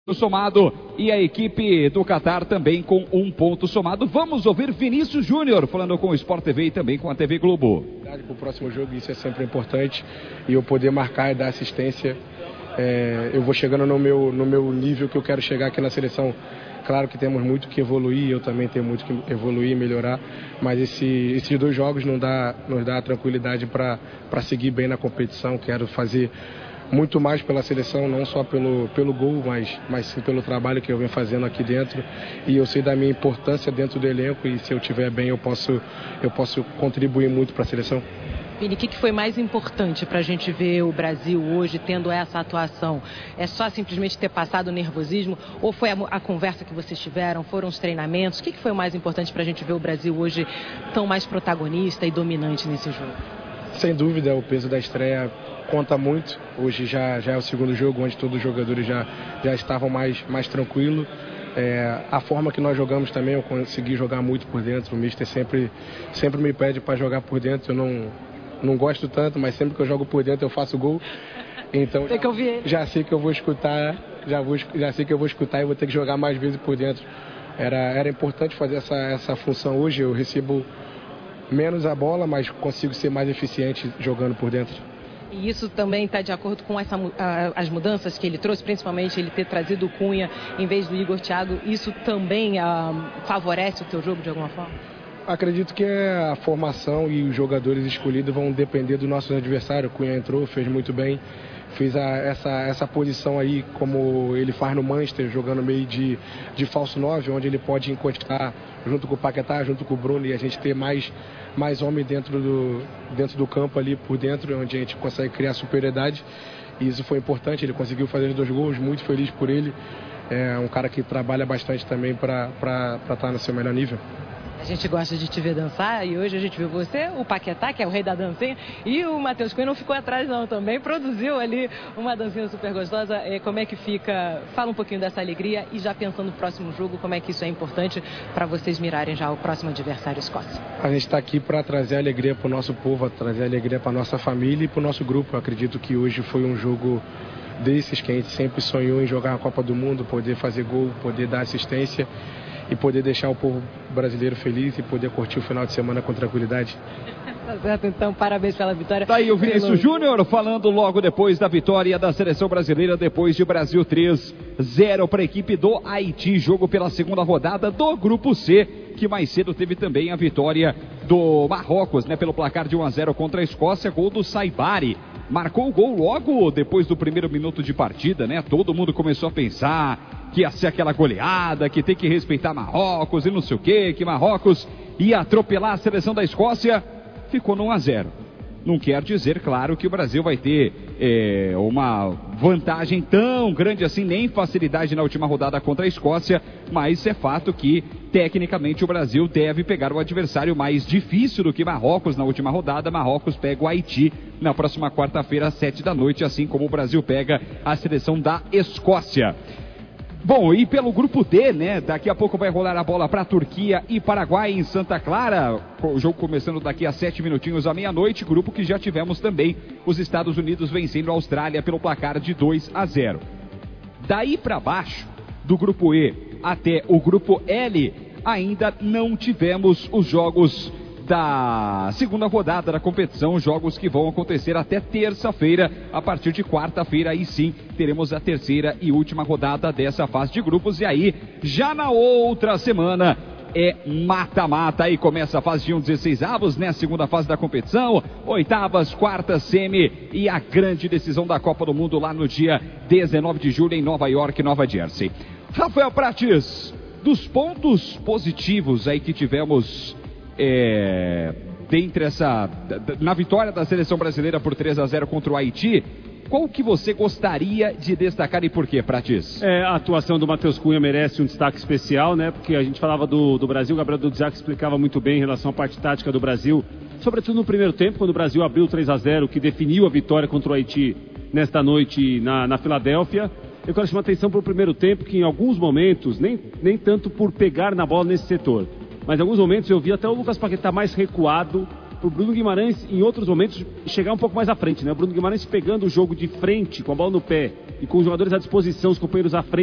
somado e a equipe do Qatar também com 1 ponto somado. Vamos ouvir Vinícius Júnior falando com o Sport TV e também com a TV Globo. Para o próximo jogo isso é sempre importante e eu poder marcar e dar assistência. Eu vou chegando no meu nível que eu quero chegar aqui na seleção. Claro que temos muito que evoluir, eu também tenho muito que evoluir e melhorar, mas esses 2 jogos nos dá tranquilidade para seguir bem na competição. Quero fazer muito mais pela seleção, não só pelo gol, mas sim pelo trabalho que eu venho fazendo aqui dentro. E eu sei da minha importância dentro do elenco e se eu estiver bem eu posso contribuir muito para a seleção. Vini, o que foi mais importante para a gente ver o Brasil hoje tendo essa atuação? É só simplesmente ter passado o nervosismo? Ou foi a conversa que vocês tiveram? Foram os treinamentos? O que foi o mais importante para a gente ver o Brasil hoje tão mais protagonista e dominante nesse jogo? Sem dúvida, o peso da estreia conta muito. Hoje já é o segundo jogo onde todos os jogadores já estavam mais tranquilos. A forma que nós jogamos também, eu consegui jogar muito por dentro. O mister sempre me pede para jogar por dentro. Eu não gosto tanto, mas sempre que eu jogo por dentro eu faço gol. Então já sei que eu vou escutar, já sei que eu vou escutar e vou ter que jogar mais vezes por dentro. Era importante fazer essa função hoje. Eu recebo menos a bola, mas consigo ser mais eficiente jogando por dentro. E isso também está de acordo com as mudanças que ele trouxe, principalmente ele ter trazido o Cunha em vez do Igor Thiago. Isso também favorece o teu jogo de alguma forma? Acredito que a formação e os jogadores escolhidos vão depender do nosso adversário. O Cunha entrou, fez muito bem, fez essa posição aí como ele faz no Manchester, jogando meio de falso 9, onde ele pode encostar junto com o Paquetá, junto com o Bruno, e a gente ter mais homem dentro do campo ali por dentro, onde a gente consegue criar superioridade. E isso foi importante, ele conseguiu fazer os 2 gols, muito feliz por ele. É um cara que trabalha bastante também para estar no seu melhor nível. A gente gosta de te ver dançar e hoje a gente viu você, o Paquetá, que é o rei da dancinha, e o Matheus Cunha não ficou atrás não, também produziu ali uma dancinha super gostosa. Como é que fica? Fala um pouquinho dessa alegria e já pensando no próximo jogo, como é que isso é importante para vocês mirarem já o próximo adversário, Escócia? A gente está aqui para trazer alegria para o nosso povo, trazer alegria para a nossa família e para o nosso grupo. Eu acredito que hoje foi um jogo desses que a gente sempre sonhou em jogar a Copa do Mundo, poder fazer gol, poder dar assistência e poder deixar o povo brasileiro feliz e poder curtir o final de semana com tranquilidade. Tá certo, então, parabéns pela vitória. Tá aí o Vinícius Júnior falando logo depois da vitória da seleção brasileira, depois de Brasil 3-0 para a equipe do Haiti, jogo pela segunda rodada do Grupo C, que mais cedo teve também a vitória do Marrocos, né, pelo placar de 1-0 contra a Escócia, gol do Saibari. Marcou o gol logo depois do primeiro minuto de partida, né? Todo mundo começou a pensar que ia ser aquela goleada, que tem que respeitar Marrocos e não sei o quê, que Marrocos ia atropelar a seleção da Escócia. Ficou no 1-0. Não quer dizer, claro, que o Brasil vai ter uma vantagem tão grande assim, nem facilidade na última rodada contra a Escócia, mas é fato que, tecnicamente, o Brasil deve pegar o adversário mais difícil do que Marrocos na última rodada. Marrocos pega o Haiti na próxima quarta-feira, às 19h, assim como o Brasil pega a seleção da Escócia. Bom, e pelo grupo D, né, daqui a pouco vai rolar a bola para Turquia e Paraguai em Santa Clara, o jogo começando daqui a 7 minutinhos à meia-noite, grupo que já tivemos também os Estados Unidos vencendo a Austrália pelo placar de 2-0. Daí para baixo, do grupo E até o grupo L, ainda não tivemos os jogos da segunda rodada da competição, jogos que vão acontecer até terça-feira. A partir de quarta-feira, aí sim, teremos a terceira e última rodada dessa fase de grupos. E aí, já na outra semana, é mata-mata. Aí começa a fase de 16avos, né? A segunda fase da competição, oitavas, quartas, semi e a grande decisão da Copa do Mundo lá no dia 19 de julho em Nova York, Nova Jersey. Rafael Prates, dos pontos positivos aí que tivemos dentre na vitória da seleção brasileira por 3-0 contra o Haiti, qual que você gostaria de destacar e por quê, Prates? A atuação do Matheus Cunha merece um destaque especial, né? Porque a gente falava do Brasil, o Gabriel Dudziak explicava muito bem em relação à parte tática do Brasil, sobretudo no primeiro tempo, quando o Brasil abriu 3-0, que definiu a vitória contra o Haiti nesta noite na Filadélfia. Eu quero chamar a atenção para o primeiro tempo, que em alguns momentos, nem tanto por pegar na bola nesse setor, mas em alguns momentos eu vi até o Lucas Paquetá mais recuado, para o Bruno Guimarães, em outros momentos, chegar um pouco mais à frente, né? O Bruno Guimarães pegando o jogo de frente, com a bola no pé, e com os jogadores à disposição, os companheiros à frente.